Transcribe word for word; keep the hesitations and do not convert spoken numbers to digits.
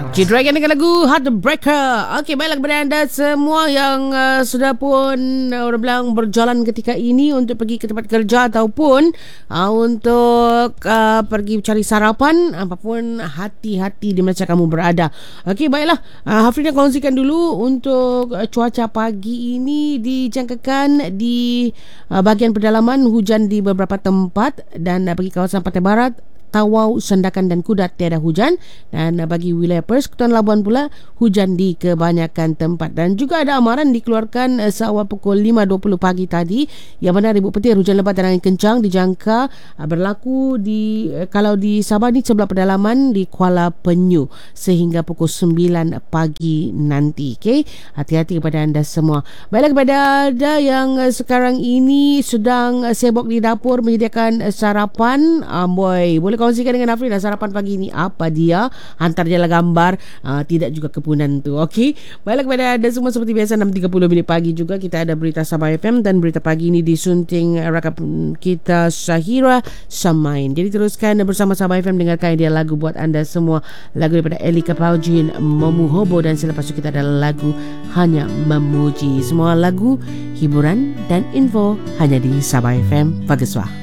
G-Dragon dengan lagu Heartbreaker. Okey, baiklah kepada anda semua yang uh, sudah pun uh, orang bilang berjalan ketika ini untuk pergi ke tempat kerja ataupun uh, untuk uh, pergi cari sarapan, apapun, hati-hati di mana kamu berada. Okey, baiklah. Uh, Hafrina kongsikan dulu untuk uh, cuaca pagi ini dijangkakan di uh, bahagian pedalaman hujan di beberapa tempat dan uh, bagi kawasan Pantai Barat, Tawau, Sandakan dan Kudat tiada hujan, dan bagi wilayah Persekutuan Labuan pula hujan di kebanyakan tempat. Dan juga ada amaran dikeluarkan seawal pukul lima dua puluh pagi tadi yang mana ribut petir hujan lebat dan angin kencang dijangka berlaku di kalau di Sabah ni sebelah pedalaman di Kuala Penyu sehingga pukul sembilan pagi nanti. Okey, hati-hati kepada anda semua. Baiklah, kepada anda yang sekarang ini sedang sibuk di dapur menyediakan sarapan, amboi, boleh kongsikan dengan Afrina sarapan pagi ni apa dia, hantar je lah gambar, uh, tidak juga kepunan tu. Okey, baiklah kepada anda semua, seperti biasa enam tiga puluh minit pagi juga kita ada berita Sabah F M dan berita pagi ini disunting rakan kita Syahira Samain. Jadi teruskan bersama Sabah F M, dengarkan dia lagu buat anda semua, lagu daripada Eli Kapaujin, Memuhobo, dan selepas itu kita ada lagu Hanya Memuji. Semua lagu hiburan dan info hanya di Sabah F M. Bagus wah.